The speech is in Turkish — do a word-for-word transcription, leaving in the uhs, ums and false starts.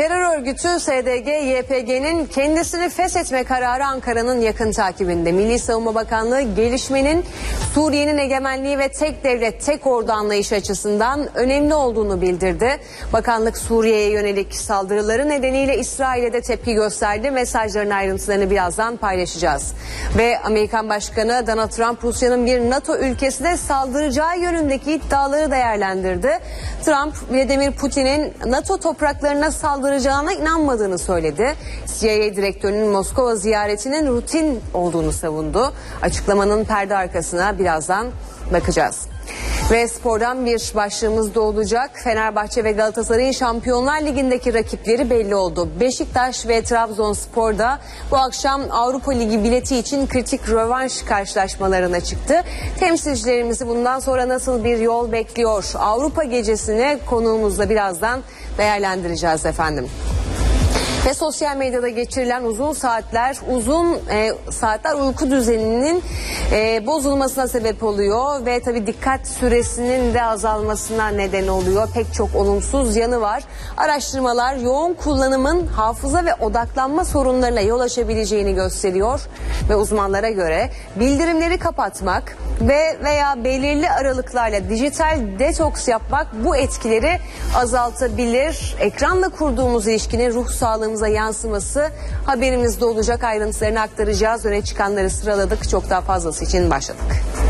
Terör örgütü S D G Y P G'nin kendisini feshetme kararı Ankara'nın yakın takibinde. Milli Savunma Bakanlığı gelişmenin Suriye'nin egemenliği ve tek devlet tek ordu anlayışı açısından önemli olduğunu bildirdi. Bakanlık Suriye'ye yönelik saldırıları nedeniyle İsrail'e de tepki gösterdi. Mesajların ayrıntılarını birazdan paylaşacağız. Ve Amerikan Başkanı Donald Trump Rusya'nın bir NATO ülkesine saldıracağı yönündeki iddiaları değerlendirdi. Trump, Vladimir Putin'in NATO topraklarına saldıracağına inanmadığını söyledi. C I A direktörünün Moskova ziyaretinin rutin olduğunu savundu. Açıklamanın perde arkasına birazdan bakacağız. Ve spordan bir başlığımız da olacak. Fenerbahçe ve Galatasaray'ın Şampiyonlar Ligi'ndeki rakipleri belli oldu. Beşiktaş ve Trabzonspor'da bu akşam Avrupa Ligi bileti için kritik rövanş karşılaşmalarına çıktı. Temsilcilerimizi bundan sonra nasıl bir yol bekliyor? Avrupa gecesini konuğumuzla birazdan değerlendireceğiz efendim. Ve sosyal medyada geçirilen uzun saatler, uzun e, saatler uyku düzeninin e, bozulmasına sebep oluyor ve tabii dikkat süresinin de azalmasına neden oluyor. Pek çok olumsuz yanı var. Araştırmalar yoğun kullanımın hafıza ve odaklanma sorunlarına yol açabileceğini gösteriyor ve uzmanlara göre bildirimleri kapatmak ve veya belirli aralıklarla dijital detoks yapmak bu etkileri azaltabilir. Ekranla kurduğumuz ilişkinin ruh sağlığımıza yansıması haberimizde olacak. Ayrıntılarını aktaracağız. Öne çıkanları sıraladık. Çok daha fazlası için başladık.